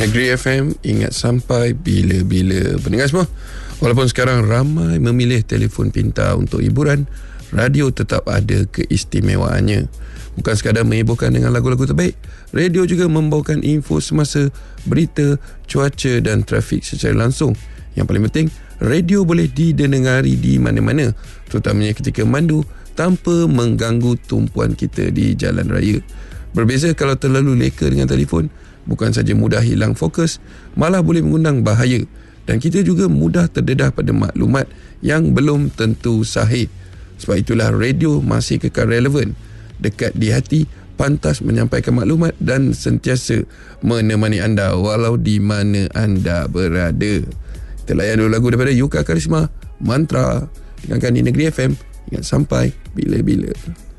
Negeri FM, ingat sampai bila-bila. Pendengar semua, walaupun sekarang ramai memilih telefon pintar untuk hiburan, radio tetap ada keistimewaannya. Bukan sekadar menghiburkan dengan lagu-lagu terbaik, radio juga membawakan info semasa, berita, cuaca dan trafik secara langsung. Yang paling penting, radio boleh didengari di mana-mana, terutamanya ketika mandu, tanpa mengganggu tumpuan kita di jalan raya. Berbeza kalau terlalu leka dengan telefon, bukan saja mudah hilang fokus, malah boleh mengundang bahaya, dan kita juga mudah terdedah pada maklumat yang belum tentu sahih. Sebab itulah radio masih kekal relevan, dekat di hati, pantas menyampaikan maklumat dan sentiasa menemani anda walau di mana anda berada. Kita layan dulu lagu daripada Yuka Karisma, Mantra, dengarkan di Negeri FM. Ingat sampai bila-bila.